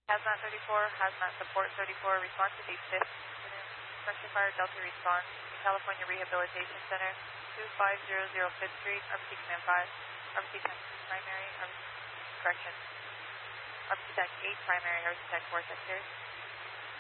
Hazmat 34, Hazmat Support 34, respond to the 5th incident. Structure fire, Delta response. California Rehabilitation Center, 2500 5th Street, RBC Command 5, RBC Tank 2 primary, correction, RBC Tank 8 primary, RBC Tank 4 secondary.